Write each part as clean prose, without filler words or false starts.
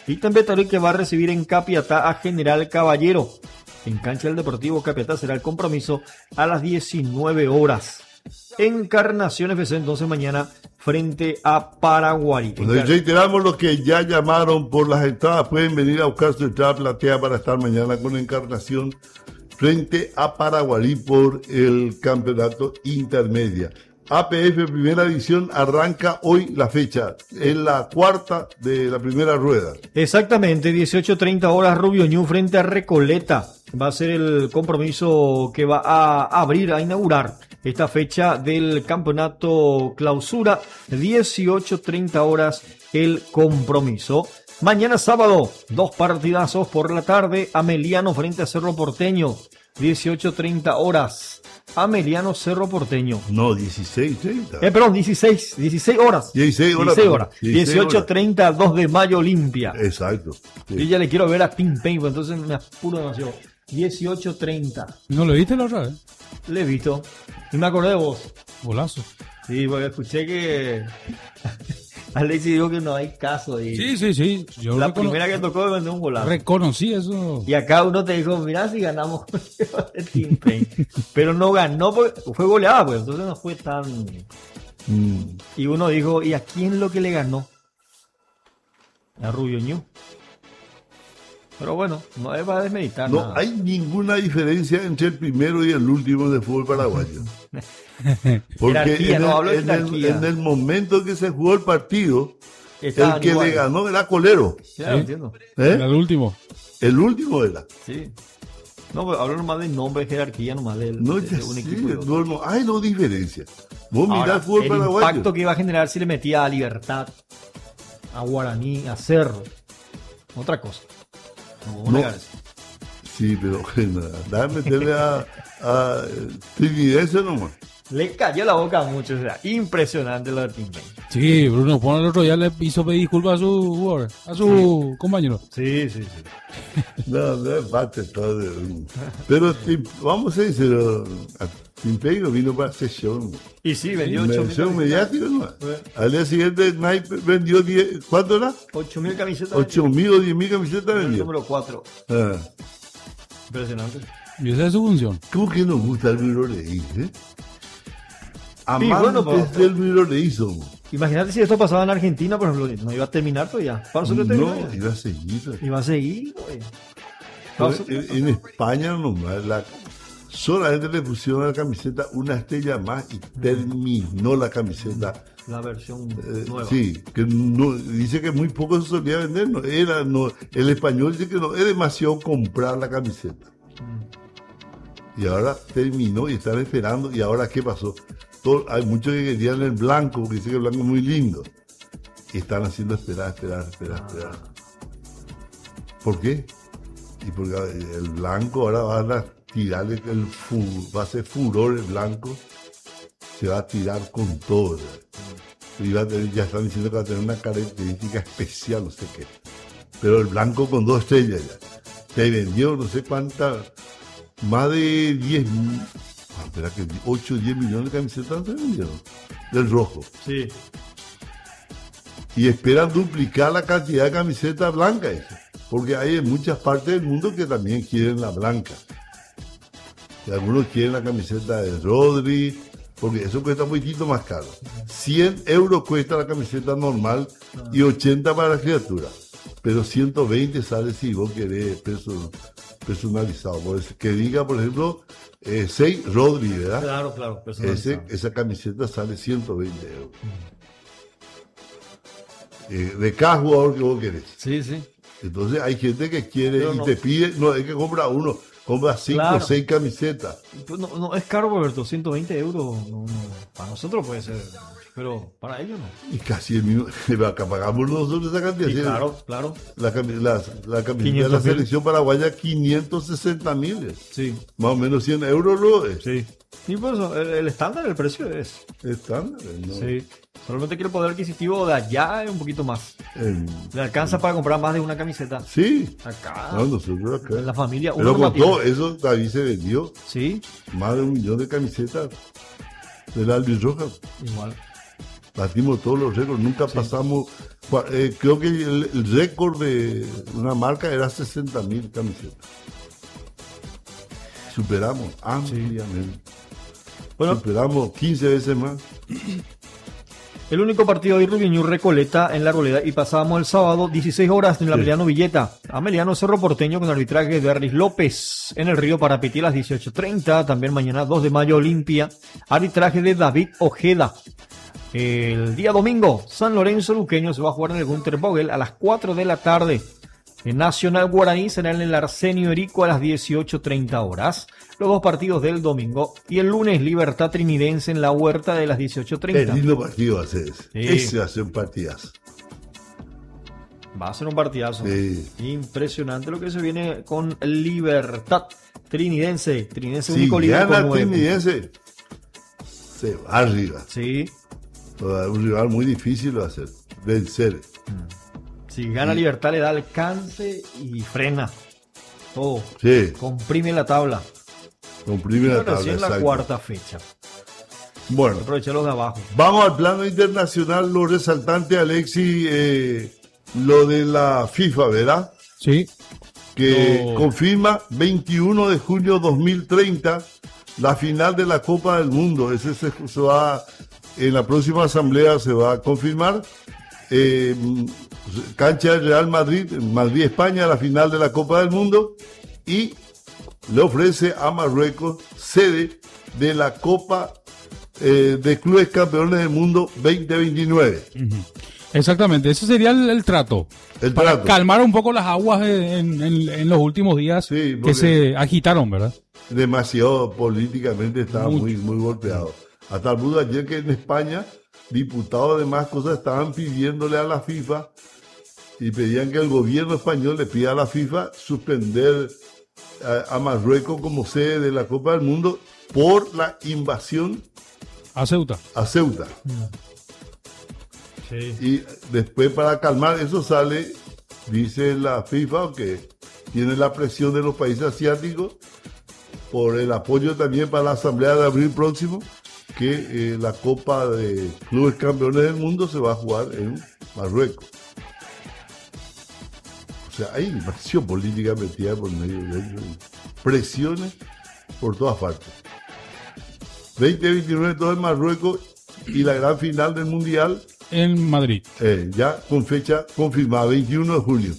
Y también Taruy que va a recibir en Capiatá a General Caballero. En cancha del Deportivo Capiatá será el compromiso a las 19 horas. Encarnación FC entonces mañana frente a Paraguay. Pues reiteramos los que ya llamaron por las entradas, pueden venir a buscar su entrada platea para estar mañana con Encarnación frente a Paraguay por el campeonato intermedia. APF Primera División arranca hoy la fecha, es la cuarta de la primera rueda. Exactamente, 18:30 horas Rubio Ñu frente a Recoleta. Va a ser el compromiso que va a abrir, a inaugurar esta fecha del campeonato clausura. 18:30 horas el compromiso. Mañana sábado, 2 partidazos por la tarde. Ameliano frente a Cerro Porteño. 18:30 horas. Ameliano Cerro Porteño. No, 16:30. Perdón, 16 horas. 16 horas. 16 horas. 18:30, 2 de mayo Olimpia. Exacto. Sí. Yo ya le quiero ver a Pim Pim, pues entonces me apuro demasiado. 18:30. ¿No lo viste la otra vez? Le he visto. Y me acordé de vos. Golazo. Sí, porque escuché que Alexis dijo que no hay caso. Y Sí. Yo la primera que tocó me mandó un golazo. Reconocí eso. Y acá uno te dijo, mirá si ganamos el Team Pain. Pero no ganó, porque fue goleada, pues. Entonces no fue tan... Y uno dijo, ¿y a quién lo que le ganó? A Rubio Ñu. Pero bueno, no es para desmeditar No nada. hay ninguna diferencia entre el primero y el último de fútbol paraguayo. Porque Jerarquía, no hablo de jerarquía. en el momento que se jugó el partido, Estaban el que iguales. le ganó era Colero. Ya lo entiendo. Era el último. El último era. Sí. No, pero hablo nomás de nombre, jerarquía, nomás del, No, de ya un sí, equipo. Y otro. no hay no diferencia. Vos mirá Ahora, el fútbol el paraguayo. impacto que iba a generar si le metía a Libertad, a Guaraní, a Cerro. Otra cosa. No vamos a negar eso. Sí, pero dame meterle a Trinidad nomás. Le cayó la boca a muchos, o sea, impresionante lo de Team Pain. Sí, Bruno Pon el otro día le hizo pedir disculpas a su jugador, a su compañero. Sí. No es parte todo. Pero vamos a decir, a Timpeiro vino para hacer show. Y sí, vendió Show 8.000 mediático, ¿no? Al día siguiente, Nike vendió 10, ¿cuánto era? 8.000 camisetas. 8.000 o 10.000 camisetas El vendió. número 4. Ah. Impresionante. Y esa es su función. ¿Cómo que nos gusta el Miroleí, Amantes bueno, pero- del Miroleí somos. Imagínate si esto pasaba en Argentina, por ejemplo, no iba a terminar todavía. Para nosotros terminó No, ya. iba a seguir. Iba a seguir, güey. En España nomás, solamente le pusieron a la camiseta una estrella más y terminó la camiseta. La versión nueva. Sí, que no, dice que muy poco se solía vender. El español dice que no es demasiado comprar la camiseta. Y ahora terminó y están esperando. ¿Y ahora qué pasó? Hay muchos que querían el blanco, porque dice que el blanco es muy lindo. Y están haciendo esperar. ¿Por qué? Y porque el blanco ahora van a tirarle, va a ser furor el blanco. Se va a tirar con todo. Y ya están diciendo que va a tener una característica especial, no sé qué. Pero el blanco con 2 estrellas ya. Se vendió no sé cuántas, más de 10, espera que 8 o 10 millones de camisetas se vendieron. Del rojo. Sí. Y esperan duplicar la cantidad de camisetas blancas. Porque hay en muchas partes del mundo que también quieren la blanca. Y algunos quieren la camiseta de Rodri, porque eso cuesta un poquitito más caro. 100 euros cuesta la camiseta normal y 80 para la criatura. Pero 120 sale si vos querés personalizado. Que diga, por ejemplo, 6 Rodri, ¿verdad? Claro. personalizado. Esa camiseta sale 120 euros. De cada jugador que vos querés. Sí. Entonces hay gente que quiere Pero y no. te pide, no, es que compra uno, compra 5 o Claro. 6 camisetas. Pues no es caro, Roberto, 120 euros. No. Para nosotros puede ser, pero para ellos no. Y casi el mismo, acá pagamos nosotros esa cantidad. Y ¿sí? claro. La camiseta de 500.000. la selección paraguaya, 560.000. Sí. Más o menos 100 euros lo es. Sí. Y por eso, el estándar, el precio es. Estándar, ¿no? Sí. Solamente que el poder adquisitivo de allá es un poquito más. En- Le alcanza para comprar más de una camiseta. sí. Acá. No, nosotros acá. En la familia. Pero uno con no tiene. todo eso, David se vendió Sí, más de 1 millón de camisetas de la albirroja. igual. Batimos todos los récords, nunca pasamos. Creo que el récord de una marca era 60.000 camisetas. Superamos ampliamente. Bueno, superamos 15 veces más. el único partido de Rubio Ñu Recoleta en la Arboleda, y pasábamos el sábado 16 horas en la Ameliano Villeta. Ameliano Cerro Porteño con arbitraje de Arlis López. En el Río Parapetí a las 18:30. También mañana 2 de mayo Olimpia. Arbitraje de David Ojeda. El día domingo, San Lorenzo Luqueño se va a jugar en el Gunter Vogel a las 4 de la tarde. En Nacional Guaraní será en el Arsenio Erico a las 18:30 horas. Los dos partidos del domingo. Y el lunes, Libertad Trinidense en la Huerta de las 18:30. Qué lindo partido va a ser ese. Sí. Ese va a ser un partidazo. Va a ser un partidazo. Sí. Impresionante lo que se viene con Libertad Trinidense. Trinidense Si único líder gana con 9 puntos. Trinidense, se va arriba. Sí. Un rival muy difícil va a ser. Vencer. Si gana Libertad le da alcance y frena todo. Sí, Comprime la tabla. comprime la tabla. Recién la exacto. cuarta fecha. Bueno, Aprovechar los de abajo. vamos al plano internacional. Lo resaltante, Alexi, lo de la FIFA, ¿verdad? Sí. Que No. confirma 21 de junio 2030 la final de la Copa del Mundo. Ese se va, en la próxima asamblea se va a confirmar. Cancha del Real Madrid, Madrid-España, la final de la Copa del Mundo, y le ofrece a Marruecos sede de la Copa de Clubes Campeones del Mundo 2029. Exactamente, ese sería el trato. El Para trato. calmar un poco las aguas en los últimos días Sí, que porque- se agitaron, ¿verdad? Demasiado políticamente estaba Mucho. muy golpeado. Hasta el punto ayer que en España diputados de más cosas estaban pidiéndole a la FIFA y pedían que el gobierno español le pida a la FIFA suspender a Marruecos como sede de la Copa del Mundo por la invasión A Ceuta. a Ceuta. Sí. Y después, para calmar eso, sale, dice la FIFA, que tiene la presión de los países asiáticos por el apoyo también para la Asamblea de abril próximo, que la Copa de Clubes Campeones del Mundo se va a jugar en Marruecos. O sea, hay presión política metida por medio de ellos, presiones por todas partes. 2029 todo en Marruecos y la gran final del Mundial En Madrid. ya con fecha confirmada, 21 de julio.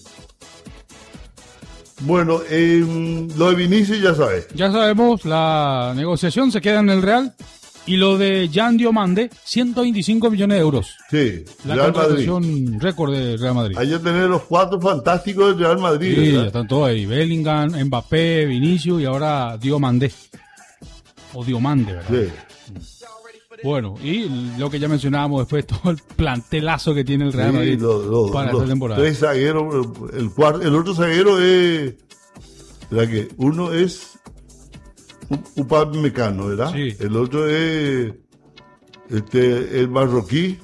Bueno, lo de Vinicius ya sabes. Ya sabemos, la negociación se queda en el Real. Y lo de Jan Diomande, 125 millones de euros. Sí, La Real Madrid. contratación récord de Real Madrid. Hay que tener los 4 fantásticos del Real Madrid. Sí, ya ¿verdad? están todos ahí. Bellingham, Mbappé, Vinicius y ahora Diomande. O Diomande, ¿verdad? Sí. Bueno, y lo que ya mencionábamos después, todo el plantelazo que tiene el Real Sí, Madrid para esta los temporada. 3 zagueros, el otro zaguero es, ¿verdad que? Uno es Upamecano, ¿verdad? Sí. El otro es el marroquí,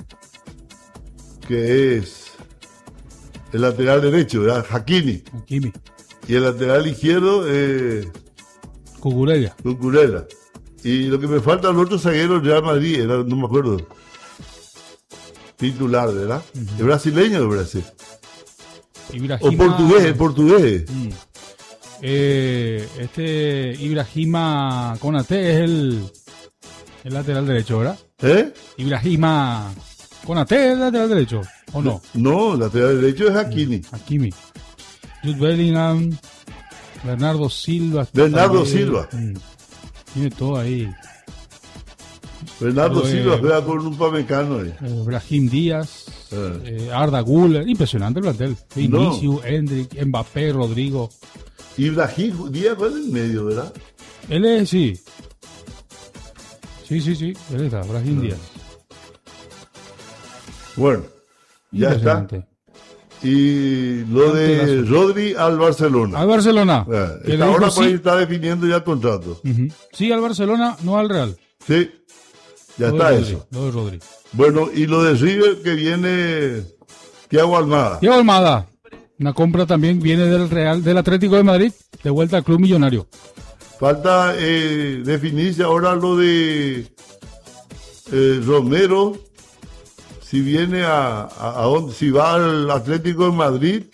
que es el lateral derecho, ¿verdad? Hakimi. Kimi, Y el lateral izquierdo es Cucurella. Cucurella. Y lo que me falta el otro zaguero del Real Madrid, era, no me acuerdo. Titular, ¿verdad? ¿Es brasileño o de Brasil? O portugués, el portugués. Ibrahima Konate es el lateral derecho, ¿verdad? ¿Eh? Ibrahima Konate es el lateral derecho, ¿o no? No, el lateral derecho es Hakimi. Hakimi. Jude Bellingham, Bernardo Silva. Bernardo también. Silva. Tiene todo ahí. Bernardo Lo de- Silva juega con un Upamecano. Brahim Díaz, Arda Güler, impresionante el plantel. Vinicius, Hendrik, Mbappé, Rodrigo. Ibrahim Díaz va en el medio, ¿verdad? Él es, sí. Sí, él está, Brahim Díaz. Bueno, ya está. Impresionante. Y lo de Plantelazo. Rodri al Barcelona. Al Barcelona. que le Esta hora dijo por ahí sí. está definiendo ya el contrato. Ujú. Sí al Barcelona, no al Real. Sí, ya Lo está de Rodri, eso. lo de Rodri. Bueno, y lo de River que viene Thiago Almada. Diego Almada. Una compra también viene del Real, del Atlético de Madrid, de vuelta al club millonario. Falta definirse ahora lo de Romero si viene si va al Atlético de Madrid,